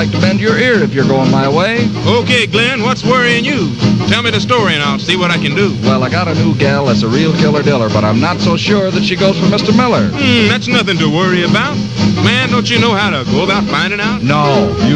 like to bend your ear if you're going my way. Okay, Glenn, what's worrying you? Tell me the story and I'll see what I can do. Well, I got a new gal that's a real killer diller, but I'm not so sure that she goes for Mr. Miller. That's nothing to worry about. Man, don't you know how to go about finding out? No,